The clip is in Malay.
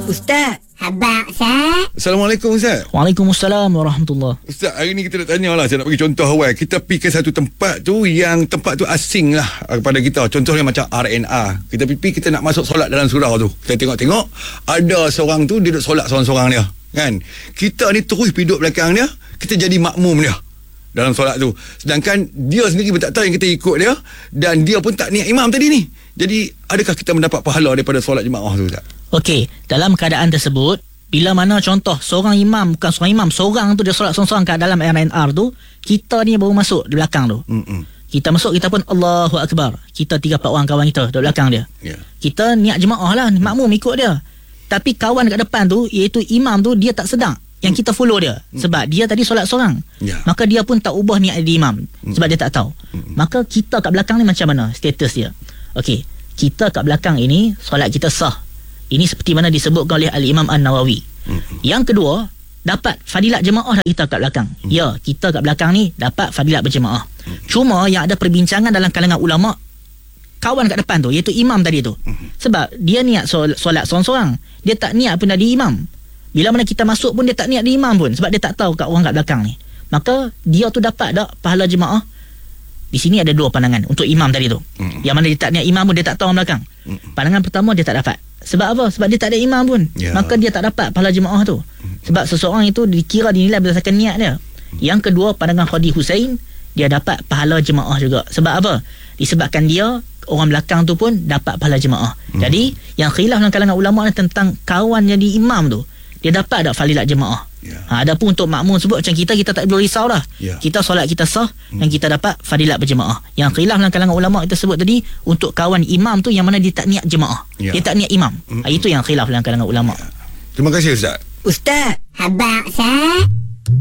Ustaz. Abang Ustaz. Assalamualaikum Ustaz. Waalaikumsalam warahmatullahi. Ustaz, hari ni kita nak tanya lah. Saya nak bagi contoh awal. Kita pergi ke satu tempat tu, yang tempat tu asing lah kepada kita. Contohnya macam RNR. Kita pergi, kita nak masuk solat dalam surau tu. Kita tengok-tengok, ada seorang tu, dia duduk solat seorang-seorang dia, kan? Kita ni terus pergi duduk belakang dia, kita jadi makmum dia dalam solat tu. Sedangkan dia sendiri pun tak tahu yang kita ikut dia, dan dia pun tak niat imam tadi ni. Jadi adakah kita mendapat pahala daripada solat jemaah tu, Ustaz? Okey, dalam keadaan tersebut, bila mana contoh seorang imam, bukan seorang imam, seorang tu dia solat seorang-seorang kat dalam RNR tu, kita ni baru masuk di belakang tu. Kita masuk, kita pun Allahu Akbar. Kita 3-4 orang kawan kita di belakang dia. Kita niat jemaah lah, makmum ikut dia. Tapi kawan kat depan tu, iaitu imam tu, dia tak sedar yang kita follow dia. Sebab dia tadi solat seorang. Maka dia pun tak ubah niat dia imam. Sebab dia tak tahu. Maka kita kat belakang ni macam mana status dia? Okey, kita kat belakang ini solat kita sah. Ini seperti mana disebutkan oleh Al-Imam An-Nawawi. Yang kedua, dapat fadilat jemaah dah kita kat belakang. Ya, kita kat belakang ni dapat fadilat berjemaah. Cuma yang ada perbincangan dalam kalangan ulama, kawan kat depan tu, iaitu imam tadi tu. Sebab dia niat solat seorang-seorang, dia tak niat pun jadi imam. Bila mana kita masuk pun dia tak niat di imam pun, sebab dia tak tahu kat orang kat belakang ni. Maka dia tu dapat tak pahala jemaah? Di sini ada dua pandangan untuk imam tadi tu. Yang mana dia tak niat imam pun, dia tak tahu orang belakang. Pandangan pertama, dia tak dapat. Sebab apa? Sebab dia tak ada imam pun. Maka dia tak dapat pahala jemaah tu. Sebab seseorang itu dikira dinilai berdasarkan niat dia. Yang kedua, pandangan Khadi Hussein, dia dapat pahala jemaah juga. Sebab apa? Disebabkan dia, orang belakang tu pun dapat pahala jemaah. Jadi yang khilaf dalam kalangan ulama tentang kawan jadi imam tu, dia dapat tak fadilat jemaah? Adapun untuk makmum sebut macam kita tak perlu risau dah. Kita solat kita sah dan kita dapat fadilat berjemaah. Yang khilaf dalam kalangan ulama kita sebut tadi, untuk kawan imam tu yang mana dia tak niat jemaah, dia tak niat imam. Itu yang khilaf dalam kalangan ulama. Terima kasih Ustaz. Ustaz. Abang Ustaz.